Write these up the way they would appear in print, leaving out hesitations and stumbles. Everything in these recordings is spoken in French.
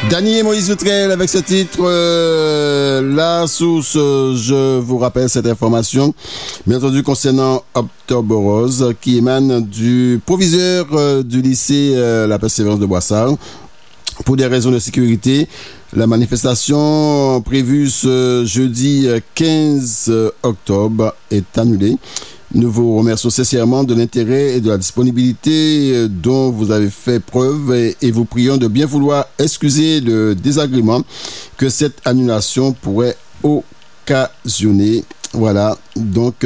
Dany et Moïse Loutrel avec ce titre La Source. Je vous rappelle cette information, bien entendu concernant Octobre Rose, qui émane du proviseur du lycée La Persévérance de Boissard. Pour des raisons de sécurité, la manifestation prévue ce jeudi 15 octobre est annulée. Nous vous remercions sincèrement de l'intérêt et de la disponibilité dont vous avez fait preuve et vous prions de bien vouloir excuser le désagrément que cette annulation pourrait occasionner. Voilà, donc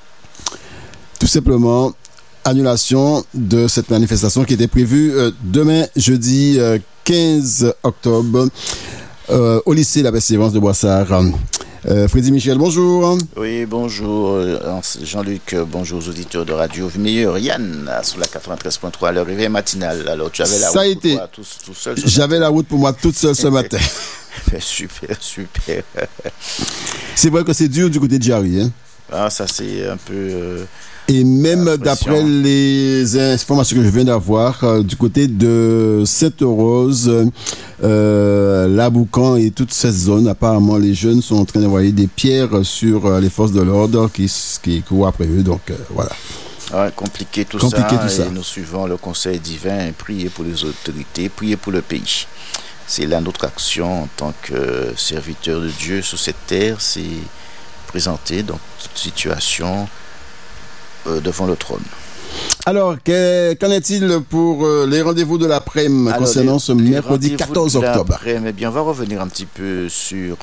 tout simplement, annulation de cette manifestation qui était prévue demain, jeudi 15 octobre, au lycée La Persévérance de Boissard. Freddy Michel, bonjour. Oui, bonjour Jean-Luc, bonjour aux auditeurs de Radio Meilleur. Yann, sur la 93.3, le réveil matinal. Alors, tu avais la route pour toi tout seul. J'avais la route pour moi toute seule ce matin. Super. C'est vrai que c'est dur du côté de Jarry. Hein? Ah, ça c'est un peu... Et même d'après les informations que je viens d'avoir, du côté de Sainte-Rose, Laboucan et toute cette zone, apparemment les jeunes sont en train d'envoyer des pierres sur les forces de l'ordre qui courent après eux. Donc voilà. Ouais, compliqué tout ça. Et nous suivons le conseil divin, prier pour les autorités, prier pour le pays. C'est là notre action en tant que serviteur de Dieu sur cette terre, c'est présenter donc toute situation devant le trône. Alors, qu'en est-il pour les rendez-vous de l'après-midi concernant ce mercredi 14 octobre? Eh bien, on va revenir un petit peu sur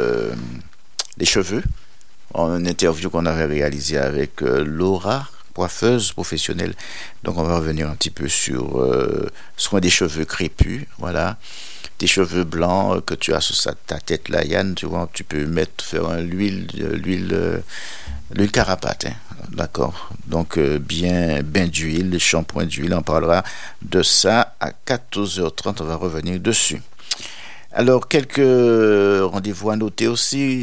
les cheveux. En une interview qu'on avait réalisée avec Laura, coiffeuse professionnelle. Donc, on va revenir un petit peu sur soin des cheveux crépus. Voilà. Tes cheveux blancs que tu as sur ta tête là, Yann, tu vois, tu peux faire l'huile carapate, hein, d'accord. Donc bien d'huile, shampoing d'huile, on parlera de ça à 14h30, on va revenir dessus. Alors quelques rendez-vous à noter aussi,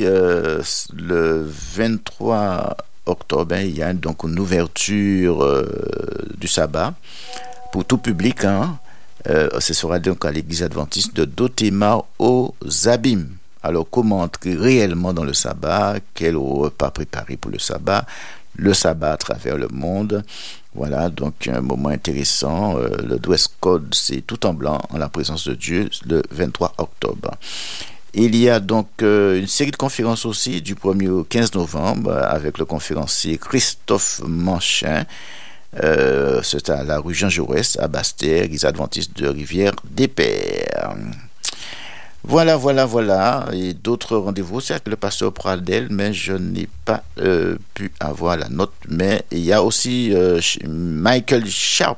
le 23 octobre, il y a donc une ouverture du sabbat pour tout public, hein. Ce sera donc à l'église adventiste de Dotema aux Abîmes. Alors, comment entrer réellement dans le sabbat? Quel repas préparer pour le sabbat à travers le monde? Voilà, donc un moment intéressant. Le dress code, c'est tout en blanc, en la présence de Dieu, le 23 octobre. Il y a donc une série de conférences aussi, du 1er au 15 novembre, avec le conférencier Christophe Manchin. C'est à la rue Jean Jaurès, à Basse-Terre, église adventiste de Rivière-des-Pères. Voilà. Et d'autres rendez-vous, c'est avec le pasteur Pradel, mais je n'ai pas pu avoir la note. Mais il y a aussi Michael Sharp,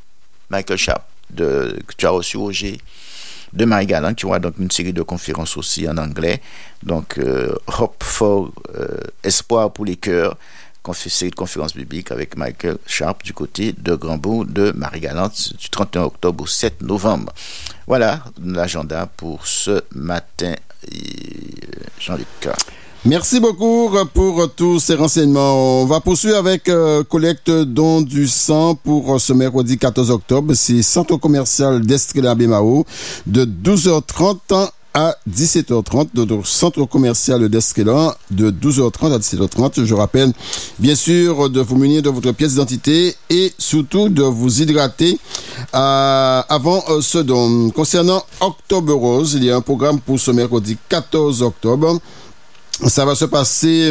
que tu as reçu au G de Marie-Galante, qui aura donc une série de conférences aussi en anglais. Donc, Hope for Espoir pour les cœurs. Série de conférences bibliques avec Michael Sharp du côté de Grandbourg de Marie-Galante du 31 octobre au 7 novembre. Voilà l'agenda pour ce matin, Jean-Luc. Merci beaucoup pour tous ces renseignements. On va poursuivre avec collecte don du sang pour ce mercredi 14 octobre. C'est Centre commercial d'Estrella Bémao de 12h30 à 17h30, notre centre commercial d'Esquelan, de 12h30 à 17h30. Je rappelle, bien sûr, de vous munir de votre pièce d'identité et surtout de vous hydrater avant ce don. Concernant Octobre Rose, il y a un programme pour ce mercredi 14 octobre. Ça va se passer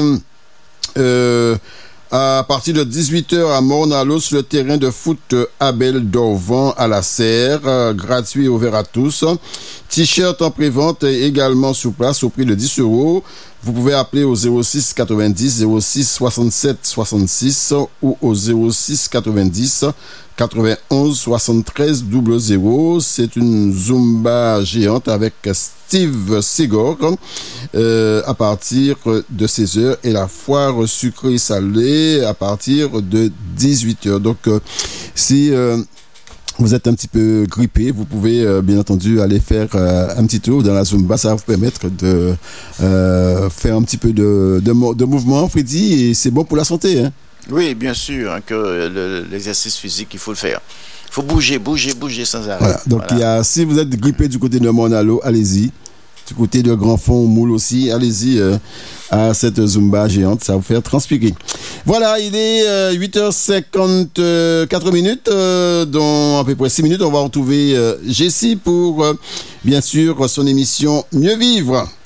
à partir de 18h à Mornalo sur le terrain de foot Abel Dorvan à la Serre, gratuit et ouvert à tous. T-shirt en prévente également sur place au prix de 10 €. Vous pouvez appeler au 06 90 06 67 66 ou au 06 90 91 73 00. C'est une Zumba géante avec Steve Segor à partir de 16h et la foire sucrée salée à partir de 18h. Donc si vous êtes un petit peu grippé, vous pouvez bien entendu aller faire un petit tour dans la Zumba. Ça va vous permettre de faire un petit peu de mouvement, Freddy, et c'est bon pour la santé, hein? Oui, bien sûr, hein, que l'exercice physique, il faut le faire. Il faut bouger sans arrêt. Voilà. Donc, si vous êtes grippé du côté de Monalo, allez-y. Du côté de Grand Fond, Moule aussi, allez-y à cette Zumba géante, ça va vous faire transpirer. Voilà, il est 8h54 minutes, dans à peu près 6 minutes, on va retrouver Jessie pour, bien sûr, son émission Mieux Vivre.